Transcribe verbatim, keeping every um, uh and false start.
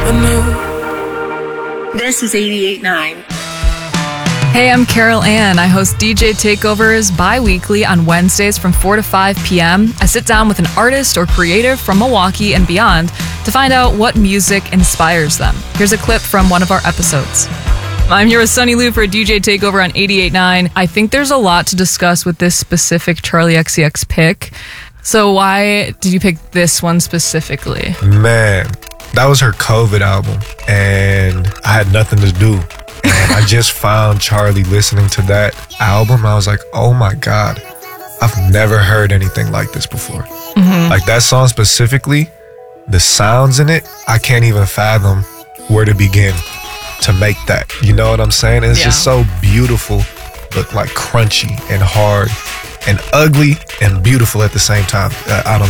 never knew. This is eighty-eight point nine. Hey, I'm Carol Ann. I host D J Takeovers bi-weekly on Wednesdays from four to five p.m. I sit down with an artist or creative from Milwaukee and beyond to find out what music inspires them. Here's a clip from one of our episodes. I'm here with Sunny Lou for a D J Takeover on eighty-eight point nine. I think there's a lot to discuss with this specific Charli X C X pick. So why did you pick this one specifically? Man, that was her COVID album, and I had nothing to do. And I just found Charli listening to that album. And I was like, oh my God, I've never heard anything like this before. Mm-hmm. Like that song specifically, the sounds in it, I can't even fathom where to begin to make that. You know what I'm saying? It's yeah. just so beautiful, but like crunchy and hard and ugly and beautiful at the same time. I don't